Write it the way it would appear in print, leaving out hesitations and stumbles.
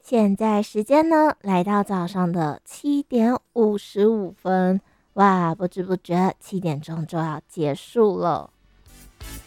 现在时间呢，来到早上的7:55，哇，不知不觉7点钟就要结束了。